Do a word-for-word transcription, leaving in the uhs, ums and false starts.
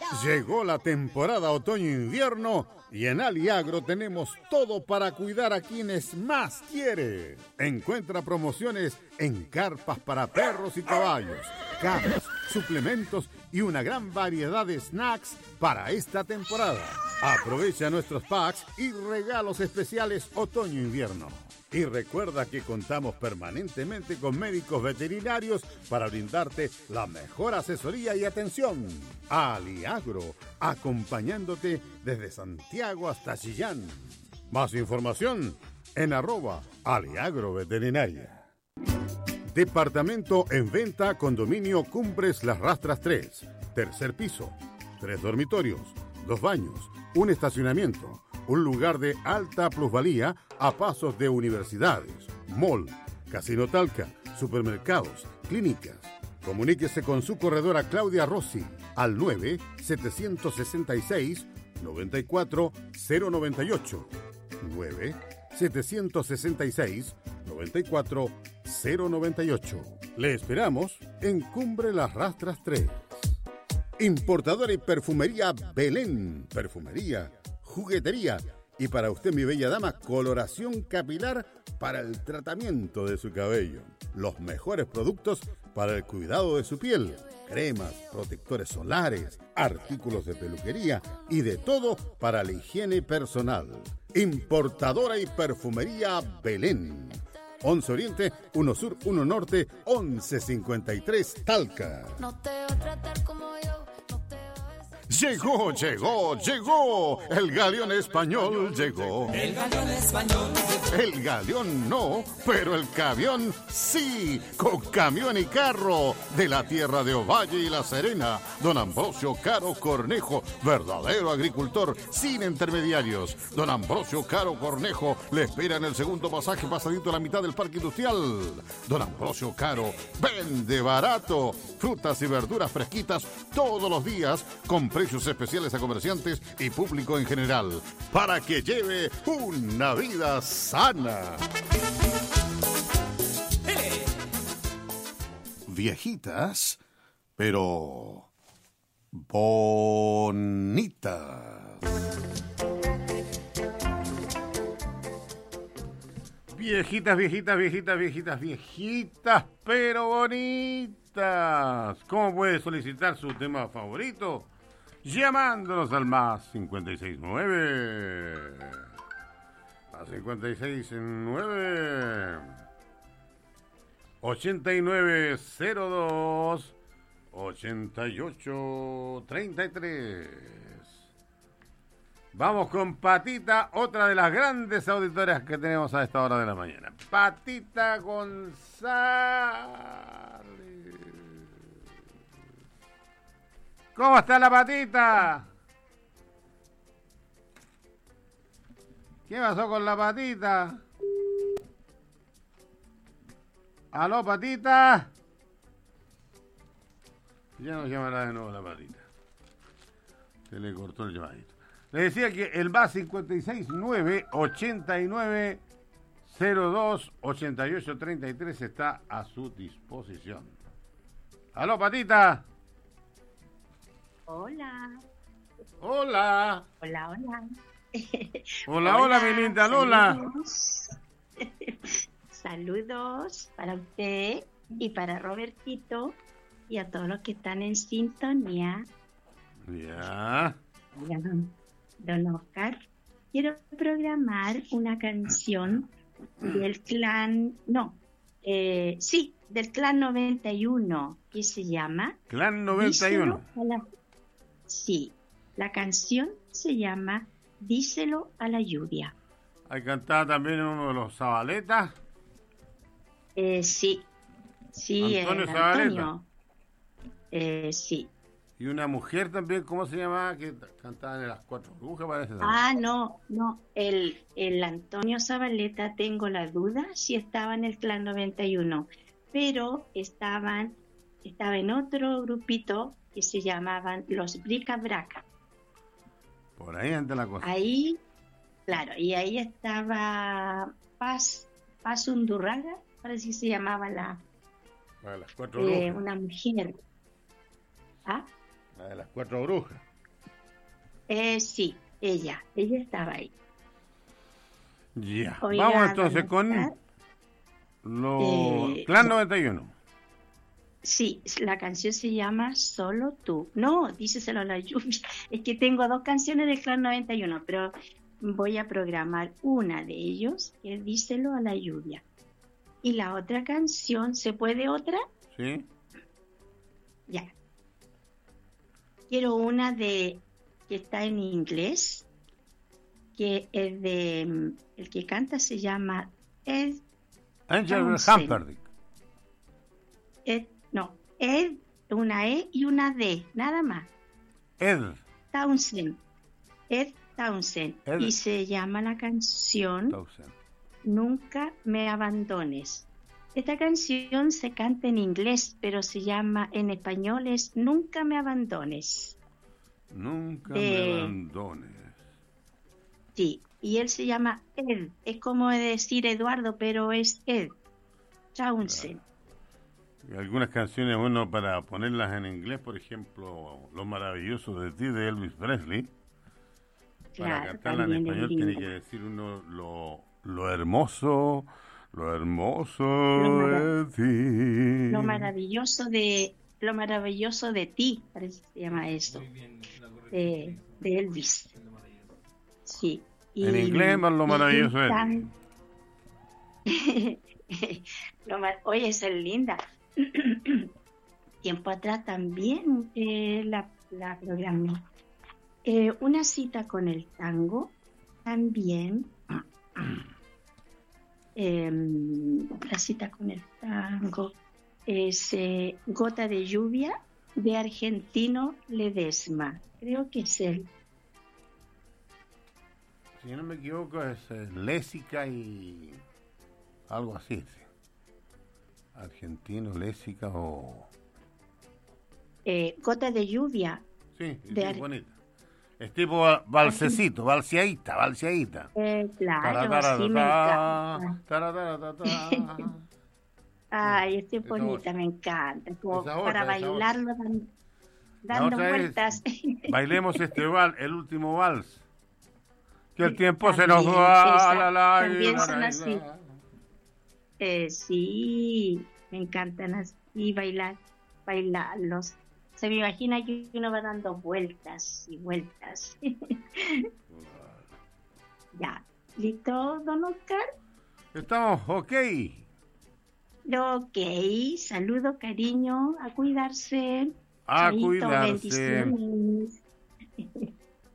Llegó la temporada otoño-invierno y en Aliagro tenemos todo para cuidar a quienes más quiere. Encuentra promociones en carpas para perros y caballos, camas, suplementos y una gran variedad de snacks para esta temporada. Aprovecha nuestros packs y regalos especiales otoño-invierno. Y recuerda que contamos permanentemente con médicos veterinarios para brindarte la mejor asesoría y atención. Aliagro, acompañándote desde Santiago hasta Chillán. Más información en arroba Aliagro Veterinaria. Departamento en venta, condominio Cumbres Las Rastras tres. Tercer piso, tres dormitorios, dos baños, un estacionamiento. Un lugar de alta plusvalía a pasos de universidades, mall, Casino Talca, supermercados, clínicas. Comuníquese con su corredora Claudia Rossi al nueve siete seis seis, nueve cuatro cero nueve ocho. nueve siete seis seis, nueve cuatro cero nueve ocho. Le esperamos en Cumbre Las Rastras tres. Importadora y perfumería Belén. Perfumería, juguetería y para usted, mi bella dama, coloración capilar para el tratamiento de su cabello. Los mejores productos para el cuidado de su piel. Cremas, protectores solares, artículos de peluquería y de todo para la higiene personal. Importadora y perfumería Belén. once Oriente, uno Sur, uno Norte, once cincuenta y tres Talca. No te voy a tratar como yo. Llegó, llegó, llegó. El galeón español llegó. El galeón español llegó. El galeón no, pero el camión sí. Con camión y carro de la tierra de Ovalle y La Serena. Don Ambrosio Caro Cornejo, verdadero agricultor sin intermediarios. Don Ambrosio Caro Cornejo le espera en el segundo pasaje pasadito a la mitad del parque industrial. Don Ambrosio Caro vende barato. Frutas y verduras fresquitas todos los días con precios especiales a comerciantes y público en general, para que lleve una vida sana. ¡Hey! Viejitas, pero bonitas. Viejitas, viejitas, viejitas, viejitas, viejitas, pero bonitas. ¿Cómo puede solicitar su tema favorito? Llamándonos al más cincuenta y seis nueve. A cincuenta y seis nueve. ochenta y nueve cero dos. ochenta y ocho treinta y tres. Vamos con Patita, otra de las grandes auditoras que tenemos a esta hora de la mañana. Patita González. ¿Cómo está la Patita? ¿Qué pasó con la Patita? ¿Aló, Patita? Ya nos llamará de nuevo la Patita. Se le cortó el llamadito. Le decía que el más cincuenta y seis nueve, ochenta y nueve cero dos, ochenta y ocho treinta y tres está a su disposición. ¿Aló, Patita? Hola. Hola. Hola, hola. Hola, hola, mi linda Lola. Saludos. Saludos para usted y para Robertito y a todos los que están en sintonía. Ya. Don, don Oscar, quiero programar una canción del clan, no, eh, sí, del clan noventa y uno, que se llama Clan noventa y uno. La, sí, la canción se llama Díselo a la lluvia. Hay cantada también uno de los Zabaletas. Eh, sí, sí, Antonio el Zabaleta. Antonio. Eh, sí. Y una mujer también, ¿cómo se llamaba? Que cantaba en Las Cuatro Brujas, parece. Ah, no, no, el, el Antonio Zabaleta, tengo la duda si estaba en el clan noventa y uno, pero estaban, estaba en otro grupito que se llamaban los Brica Braca. Por ahí anda la cosa. Ahí, claro, y ahí estaba Paz, Paz Undurraga, parece que se llamaba la, La de las Cuatro eh, Brujas. una mujer. ¿Ah? La de las Cuatro Brujas. Eh, sí, ella, ella estaba ahí. Ya. Oiga, Vamos entonces don con Oscar, los eh, Clan noventa y uno. sí, la canción se llama Solo tú. No, díceselo a la lluvia. Es que tengo dos canciones del Clan noventa y uno, pero voy a programar una de ellos, que es Díselo a la lluvia. Y la otra canción, ¿se puede otra? ¿Sí? Ya. Quiero una de que está en inglés, que es de el que canta se llama Ed Angel Townsend. Humperdinck. Ed, no, Ed, una E y una D, nada más. Ed. Townsend. Ed Townsend. Ed. Y se llama la canción Townsend. Nunca me abandones. Esta canción se canta en inglés, pero se llama en español es Nunca me abandones. Nunca De- me abandones. Sí, y él se llama Ed. Es como decir Eduardo, pero es Ed Townsend. Y algunas canciones, bueno, para ponerlas en inglés, por ejemplo, Lo maravilloso de ti, de Elvis Presley. Para Claro, cantarla en también es español tiene lindo. que decir uno lo, lo hermoso, lo hermoso mara- de ti. Lo maravilloso de lo maravilloso de ti, parece que se llama esto, de, de Elvis. Sí. En inglés, más lo y maravilloso de ti. tan- Lo ma- Oye, esa es linda. Tiempo atrás también eh, la, la programé. Eh, una cita con el tango, también. Eh, la cita con el tango es eh, Gota de lluvia de Argentino Ledesma. Creo que es él. Si no me equivoco, es eh, Lésica y algo así. Sí. Argentino, Lésica o... Eh, Gota de lluvia. Sí, De es Ar- bonita. Es tipo valsecito, valseadita, valseadita. Eh, claro, Taratara, sí me ta, encanta. taratara, ta, ta. Ay, este es Esa bonita, voz. me encanta. Como Esa otra, para esa bailarlo dan- La dando otra es, vueltas. bailemos este vals, el último vals. Que el tiempo se También, nos va. esa, La, la, también la, son la, así. la. Eh, sí, me encantan así bailar, bailarlos. Se me imagina que uno va dando vueltas y vueltas. Ya, ¿listo, don Oscar? Estamos, ok. Ok, saludo, cariño, a cuidarse. A Chaito, cuidarse. bendiciones.